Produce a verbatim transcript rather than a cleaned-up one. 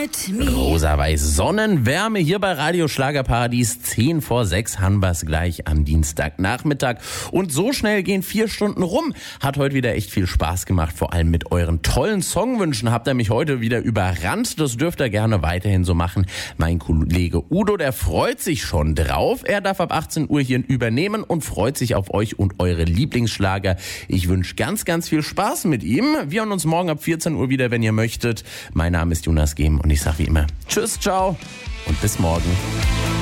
with me. Rosa-weiß Sonnenwärme hier bei Radio Schlagerparadies. zehn vor sechs haben wir's gleich am Dienstagnachmittag. Und so schnell gehen vier Stunden rum. Hat heute wieder echt viel Spaß gemacht, vor allem mit euren tollen Songwünschen. Habt ihr mich heute wieder überrannt. Das dürft ihr gerne weiterhin so machen. Mein Kollege Udo, der freut sich schon drauf. Er darf ab achtzehn Uhr hier übernehmen und freut sich auf euch und eure Lieblingsschlager. Ich wünsche ganz, ganz viel Spaß mit ihm. Wir hören uns morgen ab vierzehn Uhr wieder, wenn ihr möchtet. Mein Name ist Jonas Gehm und ich sage wie immer Tschüss, ciao und bis morgen.